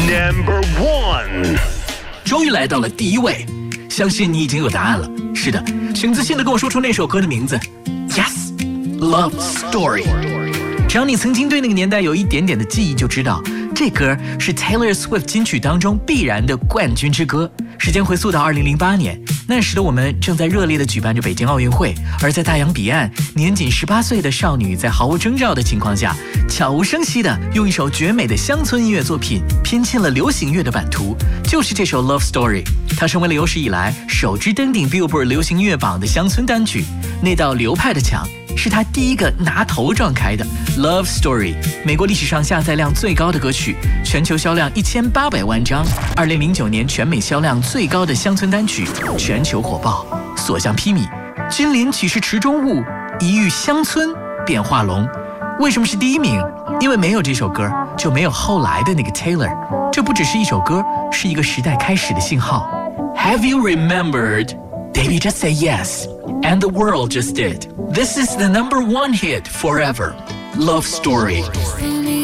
Number 1， 终于来到了第一位，相信你已经有答案了。是的，请自信地跟我说出那首歌的名字。Yes， Love Story。只要你曾经对那个年代有一点点的记忆，就知道这歌是 Taylor Swift 金曲当中必然的冠军之歌。时间回溯到2008年，那时的我们正在热烈地举办着北京奥运会，而在大洋彼岸，年仅18岁的少女在毫无征兆的情况下，悄无声息地用一首绝美的乡村音乐作品拼进了流行乐的版图，就是这首 Love Story。它成为了有史以来首支登顶 Billboard 流行音乐榜的乡村单曲，那道流派的墙是他第一个拿头撞开的。 Love Story 美国历史上下载量最高的歌曲，全球销量1800万张，2009年全美销量最高的乡村单曲，全球火爆。所向披靡，君临岂是池中物，一遇乡村变化龙。为什么是第一名？因为没有这首歌，就没有后来的那个 Taylor。 这不只是一首歌，是一个时代开始的信号。 Have you remembered? Baby, just say yes. And the world just did. This is the number 1 hit forever. Love Story.